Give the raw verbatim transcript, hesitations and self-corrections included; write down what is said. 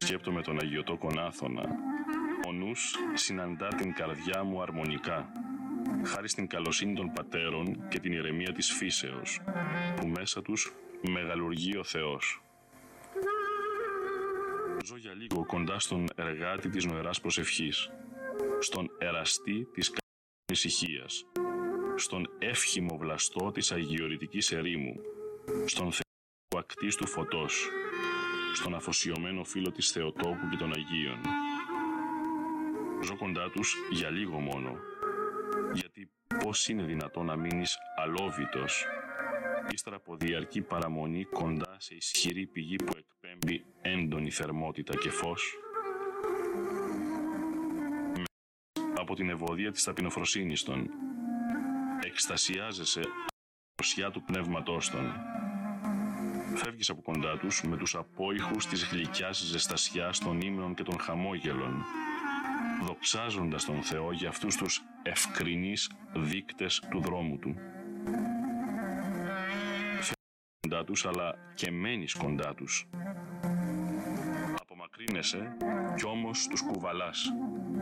σκέπτομαι τον Αγιωτό Κονάθωνα, ο νους συναντά την καρδιά μου αρμονικά, χάρη στην καλοσύνη των πατέρων και την ηρεμία της φύσεως, που μέσα τους μεγαλουργεί ο Θεός. Ζω για λίγο κοντά στον εργάτη της νοεράς προσευχής, στον εραστή της καλής ησυχίας, στον εύχημο βλαστό της αγιορητικής ερήμου, στον θεό ακτής του φωτός, στον αφοσιωμένο φίλο της Θεοτόκου και των Αγίων. Ζω κοντά τους για λίγο μόνο, γιατί πώς είναι δυνατόν να μείνεις αλόβητος, ύστερα από διαρκή παραμονή κοντά σε ισχυρή πηγή που εκπέμπει έντονη θερμότητα και φως. Από την ευωδία της ταπεινοφροσύνης των, εκστασιάζεσαι προσιά του πνεύματός των. Φεύγεις από κοντά τους με τους απόϊχους της γλυκιάς ζεστασιάς των ύμνων και των χαμόγελων, δοξάζοντας τον Θεό για αυτούς τους ευκρινείς δείκτες του δρόμου Του. Φεύγεις κοντά τους, αλλά και μένεις κοντά τους. Απομακρύνεσαι κι όμως τους κουβαλάς.